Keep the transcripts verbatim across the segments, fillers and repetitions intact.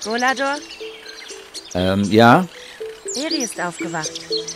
Golador? Ähm, ja? Eri ist aufgewacht.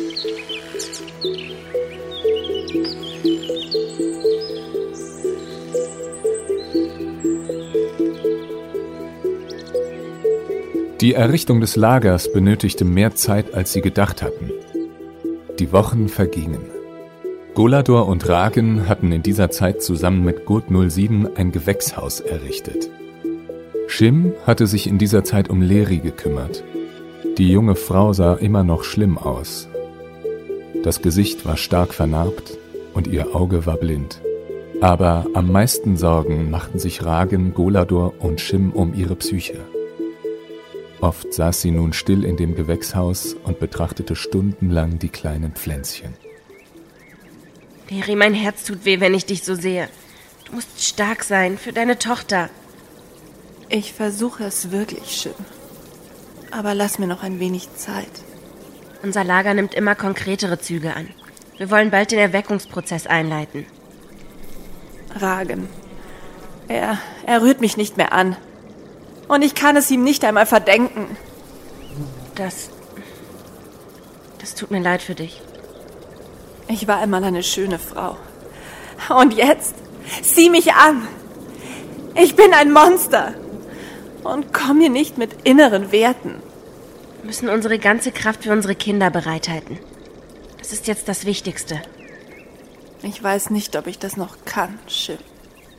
Die Errichtung des Lagers benötigte mehr Zeit, als sie gedacht hatten. Die Wochen vergingen. Golador und Ragen hatten in dieser Zeit zusammen mit Gurt null sieben ein Gewächshaus errichtet. Shim hatte sich in dieser Zeit um Leri gekümmert. Die junge Frau sah immer noch schlimm aus. Das Gesicht war stark vernarbt und ihr Auge war blind. Aber am meisten Sorgen machten sich Ragen, Golador und Shim um ihre Psyche. Oft saß sie nun still in dem Gewächshaus und betrachtete stundenlang die kleinen Pflänzchen. Eri, mein Herz tut weh, wenn ich dich so sehe. Du musst stark sein für deine Tochter. Ich versuche es wirklich, Shim. Aber lass mir noch ein wenig Zeit. Unser Lager nimmt immer konkretere Züge an. Wir wollen bald den Erweckungsprozess einleiten. Ragen. Er, er rührt mich nicht mehr an. Und ich kann es ihm nicht einmal verdenken. Das... Das tut mir leid für dich. Ich war einmal eine schöne Frau. Und jetzt? Sieh mich an! Ich bin ein Monster! Und komm mir nicht mit inneren Werten. Wir müssen unsere ganze Kraft für unsere Kinder bereithalten. Das ist jetzt das Wichtigste. Ich weiß nicht, ob ich das noch kann, Shim.